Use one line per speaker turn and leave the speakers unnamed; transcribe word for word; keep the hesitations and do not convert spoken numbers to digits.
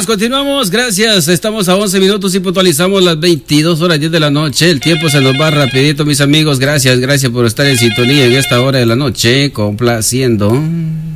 continuamos, gracias. Estamos a once minutos y puntualizamos las veintidós horas diez de la noche. El tiempo se nos va rapidito, mis amigos. Gracias, gracias por estar en sintonía en esta hora de la noche, complaciendo.